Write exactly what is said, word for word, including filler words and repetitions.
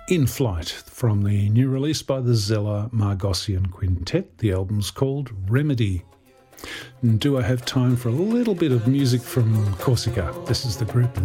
In Flight from the new release by the Zeller Margossian Quintet. The album's called Remedy. And do I have time for a little bit of music from Corsica? This is the group